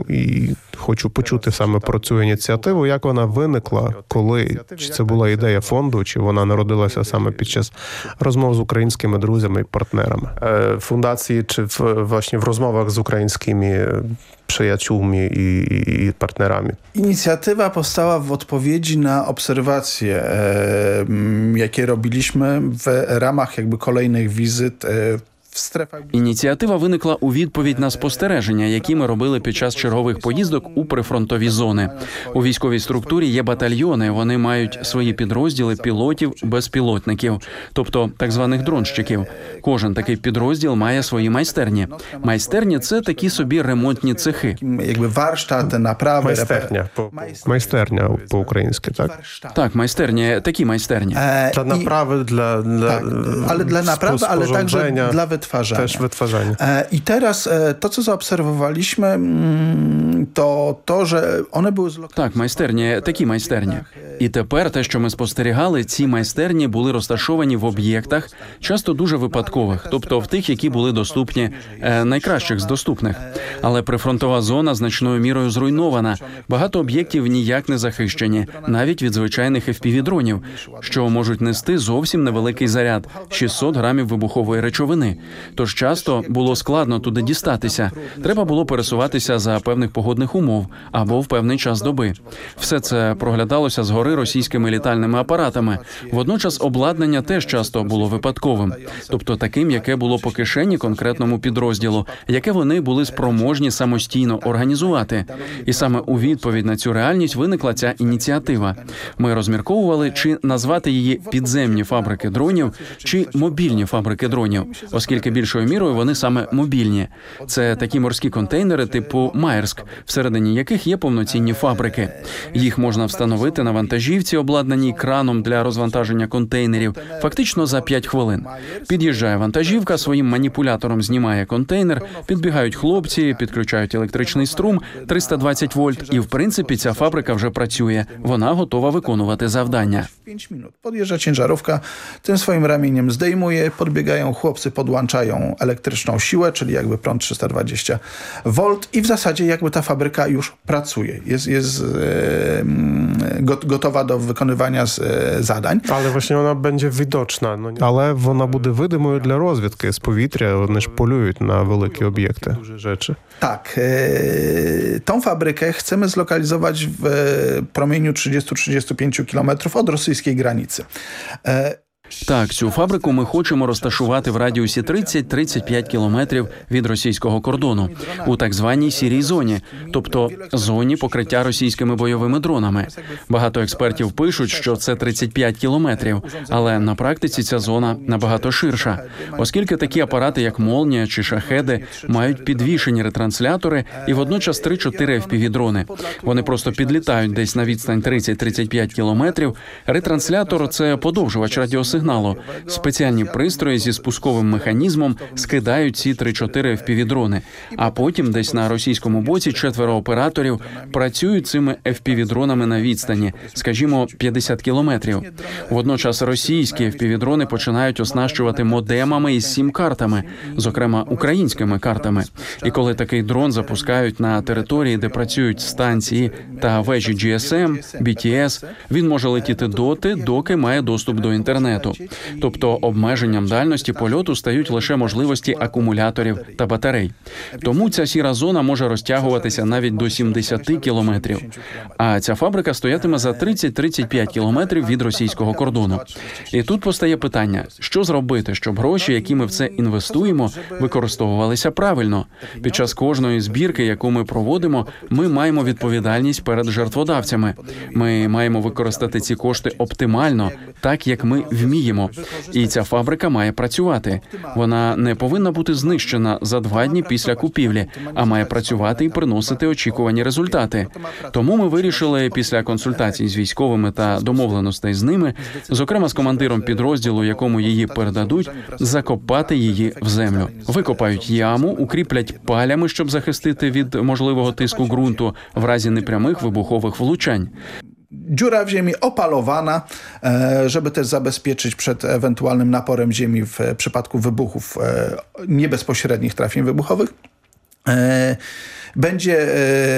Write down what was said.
і хочу почути саме про цю ініціативу, як вона виникла, коли, чи це була ідея фонду, чи вона народилася саме під час розмов з українськими друзями і партнерами. Fundacji, czy właśnie w rozmowach z ukraińskimi przyjaciółmi i partnerami. Inicjatywa powstała w odpowiedzi na obserwacje, jakie robiliśmy w ramach jakby kolejnych wizyt Ініціатива виникла у відповідь на спостереження, які ми робили під час чергових поїздок у прифронтові зони. У військовій структурі є батальйони, вони мають свої підрозділи пілотів-безпілотників, тобто так званих дронщиків. Кожен такий підрозділ має свої майстерні. Майстерні – це такі собі ремонтні цехи. Якби варштати, направи, Майстерня по-українськи, так? Так, майстерні, такі майстерні. Dla naprawy, ale dla naprawy, ale także dla wytwarzania. Też wytwarzania. I teraz to, co zaobserwowaliśmy, to, że one były zlokalizowane. Так, майстерні, такі майстерні. І тепер те, що ми спостерігали, ці майстерні були розташовані в об'єктах, часто дуже випадкових, тобто в тих, які були доступні, найкращих з доступних. Але прифронтова зона значною мірою зруйнована. Багато об'єктів ніяк не захищені, навіть від звичайних FPV-дронів, що можуть нести зовсім невеликий заряд – 600 грамів вибухової речовини. Тож часто було складно туди дістатися. Треба було пересуватися за певних погодних умов або в певний час доби. Все це проглядалося згори російськими літальними апаратами. Водночас обладнання теж часто було випадковим, тобто таким, яке було по кишені конкретному підрозділу, яке вони були спроможні самостійно організувати. І саме у відповідь на цю реальність виникла ця ініціатива. Ми розмірковували, чи назвати її підземні фабрики дронів, чи мобільні фабрики дронів, оскільки більшою мірою вони саме мобільні. Це такі морські контейнери типу Маєрськ, всередині яких є повноцінні фабрики. Їх можна встановити на вантажівці, обладнаній краном для розвантаження контейнерів, фактично за 5 хвилин. Під'їжджає вантажівка, своїм маніпулятором знімає контейнер, підбігають хлопці, підключають електричний струм, 320 вольт, і в принципі ця фабрика вже працює. Вона готова виконувати завдання. 5 minut. Podjeżdża ciężarówka, tym swoim ramieniem zdejmuje, podbiegają chłopcy, podłączają elektryczną siłę, czyli jakby prąd 320 V i w zasadzie jakby ta fabryka już pracuje. Jest gotowa do wykonywania zadań. Ale właśnie ona będzie widoczna. Але вона буде видимою для розвідки з повітря, вони ж полюють на великі об'єкти. Duże rzeczy. Tak. Tą fabrykę chcemy zlokalizować w promieniu 30-35 km od rosyjskiej granicy. Так, цю фабрику ми хочемо розташувати в радіусі 30-35 кілометрів від російського кордону, у так званій сірій зоні, тобто зоні покриття російськими бойовими дронами. Багато експертів пишуть, що це 35 кілометрів, але на практиці ця зона набагато ширша, оскільки такі апарати, як «Молнія» чи «Шахеди», мають підвішені ретранслятори і водночас 3-4 FPV-дрони. Вони просто підлітають десь на відстань 30-35 кілометрів. Ретранслятор – це подовжувач радіосигналу. Спеціальні пристрої зі спусковим механізмом скидають ці 3-4 FPV-дрони, а потім десь на російському боці 4 операторів працюють цими FPV-дронами на відстані, скажімо, 50 кілометрів. Водночас російські FPV-дрони починають оснащувати модемами із сім-картами, зокрема українськими картами. І коли такий дрон запускають на території, де працюють станції та вежі GSM, BTS, він може летіти доти, доки має доступ до інтернету. Тобто обмеженням дальності польоту стають лише можливості акумуляторів та батарей. Тому ця сіра зона може розтягуватися навіть до 70 кілометрів. А ця фабрика стоятиме за 30-35 кілометрів від російського кордону. І тут постає питання, що зробити, щоб гроші, які ми в це інвестуємо, використовувалися правильно. Під час кожної збірки, яку ми проводимо, ми маємо відповідальність перед жертводавцями. Ми маємо використати ці кошти оптимально, так як ми вміємо. І ця фабрика має працювати. Вона не повинна бути знищена за 2 дні після купівлі, а має працювати і приносити очікувані результати. Тому ми вирішили після консультацій з військовими та домовленостей з ними, зокрема з командиром підрозділу, якому її передадуть, закопати її в землю. Викопають яму, укріплять палями, щоб захистити від можливого тиску ґрунту в разі непрямих вибухових влучань. Dziura w ziemi opalowana, żeby też zabezpieczyć przed ewentualnym naporem ziemi w przypadku wybuchów, niebezpośrednich trafień wybuchowych. Będzie